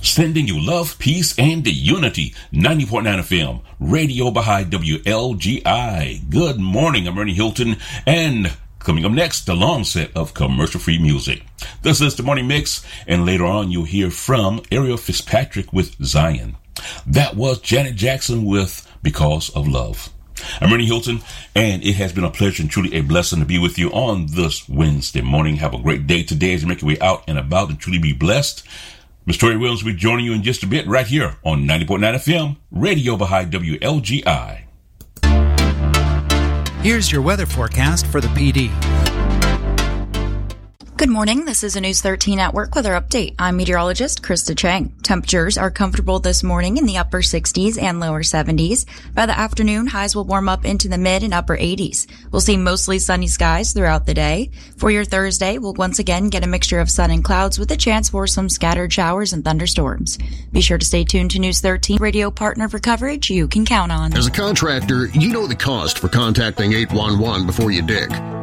Sending you love, peace, and unity. 90.9 FM, Radio Baha'i WLGI. Good morning, I'm Ernie Hilton, and coming up next, the long set of commercial-free music. This is the Morning Mix, and later on you'll hear from Ariel Fitzpatrick with Zion. That was Janet Jackson with Because of Love. I'm Ernie Hilton, and it has been a pleasure and truly a blessing to be with you on this Wednesday morning. Have a great day today as you make your way out and about and truly be blessed. Ms. Tori Williams will be joining you in just a bit right here on 90.9 FM, Radio Baha'i WLGI. Here's your weather forecast for the PD. Good morning. This is a News 13 at Work weather update. I'm meteorologist Krista Chang. Temperatures are comfortable this morning in the upper 60s and lower 70s. By the afternoon, highs will warm up into the mid and upper 80s. We'll see mostly sunny skies throughout the day. For your Thursday, we'll once again get a mixture of sun and clouds with a chance for some scattered showers and thunderstorms. Be sure to stay tuned to News 13, radio partner for coverage you can count on. As a contractor, you know the cost for contacting 811 before you dig.